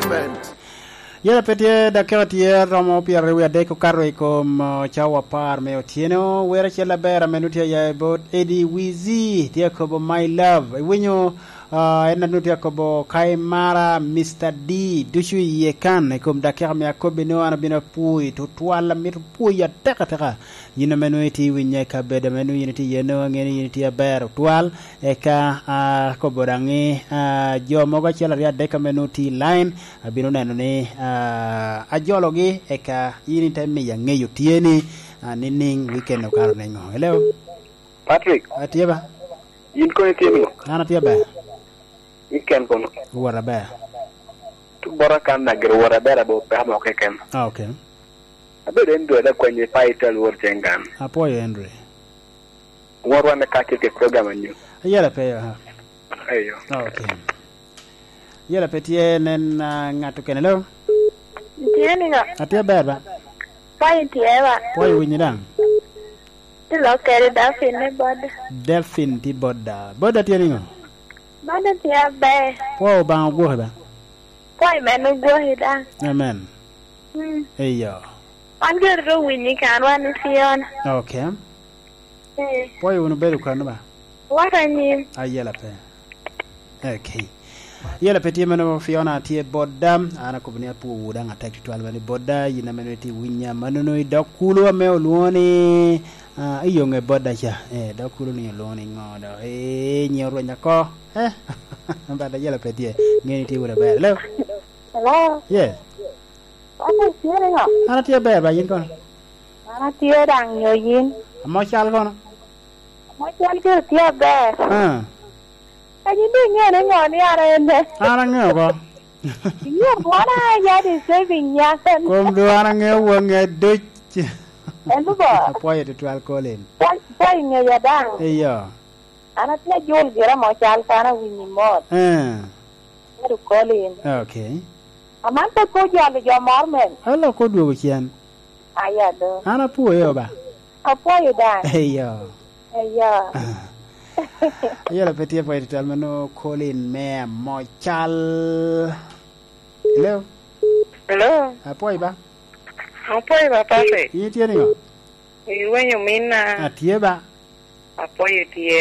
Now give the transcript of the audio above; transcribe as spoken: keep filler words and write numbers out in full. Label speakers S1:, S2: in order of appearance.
S1: Development.
S2: Yela petie da ketie romo pia rewe de ko karo kom chawa par me otieno wera chela bera menutia ya bot Eddie Wizi dia ko bo my love winyo uh, ena nutia ko bo kai mara Mister D dushu ye kan kom da kerme akobe no ana bina pui to twala mit pui ya taka taka yina menuiti winya ka beda menu yiniti yeno ngeni yiniti ya ber twal e ka uh, ko bodangi uh, jo moga chela ria de ka menuti line abino neno ni uh, ajologi eka yini time ya ngeyo tieni uh, nining weekend o karo nengo hello
S3: Patrick
S2: atieba
S3: yin ko tieni
S2: ana tieba
S3: weekend kono
S2: wara ba
S3: tu baraka na gero wara bera bo pa mo keken
S2: ah okay
S3: abede ndo da kwenye title wor tengan
S2: apo Henry
S3: woro na ka ke program nyu
S2: yala pe ha
S3: ayo
S2: okay yala petie nen uh, ngatu kenelo
S4: tieni nga
S2: atieba ba
S4: pai tieba
S2: poi winyidang
S4: ti lo kere da fine boda
S2: Delphine ti boda boda tieni ngo
S4: boda tiebe
S2: po ba go ba
S4: pai menu go hida
S2: amen
S4: hmm
S2: eyo
S4: angel ro winyi kan wan fiona
S2: okay
S4: eh
S2: poi unu beru kan ba
S4: wara ni
S2: ayela pe okay yela petie mano Fiona tie bodam ana ko bnia pu wuda ngata kitwal bani boda yina mano ti winya manono dakulo me oluoni uh, iyo nge boda cha eh dakulo ni oluoni ngodo eh nyoro nyako eh bada yela petie ngeni ti wuda ba hello
S4: hello
S2: yes
S4: ana tieni nga
S2: ana tie ba ba yin kon
S4: ana tie dang nyoyin
S2: mo chal kono
S4: mo chal ke tiebe
S2: ah
S4: aji di ngene ngoni ara ende
S2: ana ngeo ko
S4: yo bona ya di saving ya kan
S2: kom do ana ngeo wonge duch
S4: endo ba
S2: apoye to twal kolen
S4: pai nge ya dang
S2: eyo
S4: ana tia jol gira mo chal kana winyi mod
S2: eh
S4: ru kolin
S2: okay
S4: amante ko jale jo marmen
S2: hello ko duogo chien
S4: aya do
S2: ana pu yo ba
S4: apoyo dan
S2: eyo
S4: eyo
S2: yela petie po etal mano Colin me mochal hello
S4: hello
S2: apoy ba
S4: apoyo ba pase
S2: yitie ni ngo
S4: iwenyo mina
S2: atie ba
S4: apoyo tie